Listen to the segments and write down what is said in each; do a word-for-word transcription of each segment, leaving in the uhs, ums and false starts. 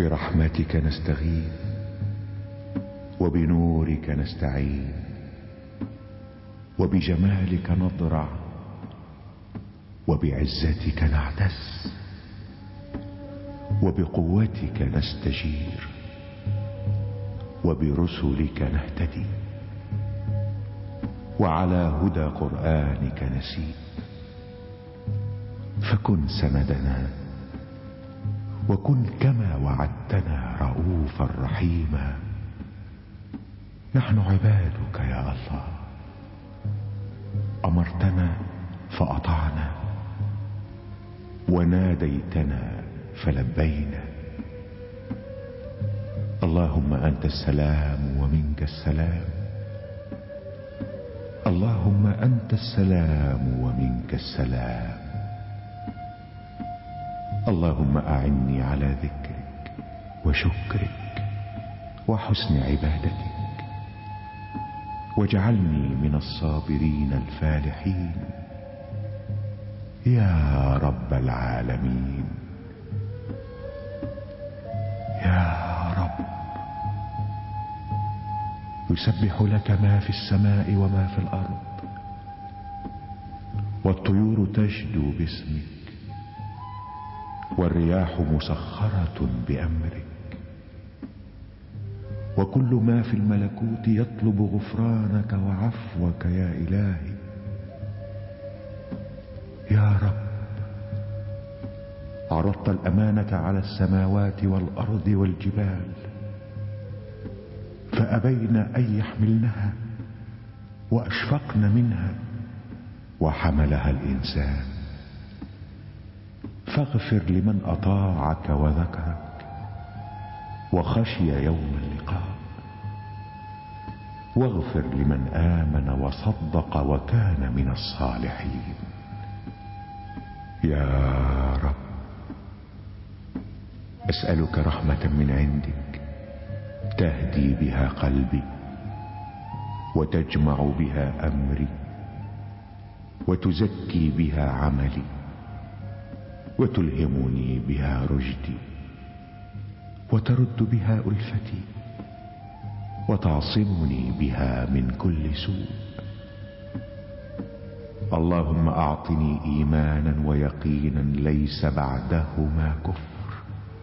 برحمتك نستغيث وبنورك نستعين وبجمالك نضرع وبعزتك نعتز وبقوتك نستجير وبرسلك نهتدي وعلى هدى قرآنك نسير. فكن سندنا وكن كما وعدتنا رؤوفا رحيما. نحن عبادك يا الله، أمرتنا فأطعنا وناديتنا فلبينا. اللهم أنت السلام ومنك السلام، اللهم أنت السلام ومنك السلام. اللهم أعني على ذكرك وشكرك وحسن عبادتك، واجعلني من الصابرين الفالحين يا رب العالمين. يا رب، يسبح لك ما في السماء وما في الأرض، والطيور تجدو باسمك، والرياح مسخرة بأمرك، وكل ما في الملكوت يطلب غفرانك وعفوك يا إلهي. يا رب، عرضت الأمانة على السماوات والأرض والجبال فأبين أن يحملنها وأشفقن منها وحملها الإنسان. فاغفر لمن أطاعك وذكرك وخشي يوم اللقاء، واغفر لمن آمن وصدق وكان من الصالحين. يا رب، أسألك رحمة من عندك تهدي بها قلبي وتجمع بها أمري وتزكي بها عملي وتلهمني بها رشدي وترد بها ألفتي وتعصمني بها من كل سوء. اللهم أعطني إيمانا ويقينا ليس بعدهما كفر،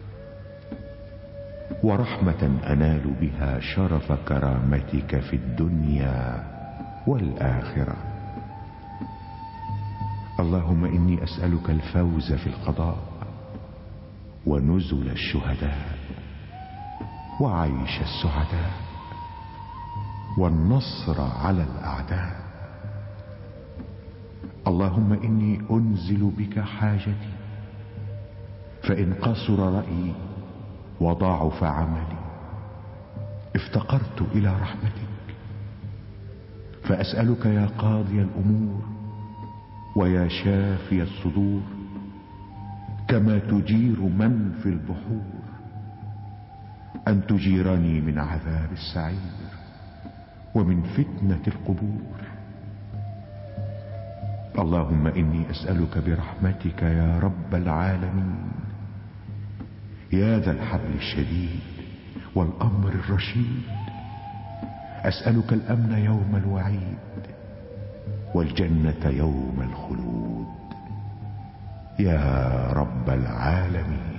ورحمة أنال بها شرف كرامتك في الدنيا والآخرة. اللهم إني أسألك الفوز في القضاء ونزل الشهداء وعيش السعداء والنصر على الأعداء. اللهم إني أنزل بك حاجتي، فإن قصر رأيي وضعف عملي افتقرت إلى رحمتك. فأسألك يا قاضي الأمور ويا شافي الصدور، كما تجير من في البحور، أن تجيرني من عذاب السعير ومن فتنة القبور. اللهم إني أسألك برحمتك يا رب العالمين، يا ذا الحبل الشديد والأمر الرشيد، أسألك الأمن يوم الوعيد والجنة يوم الخلود يا رب العالمين.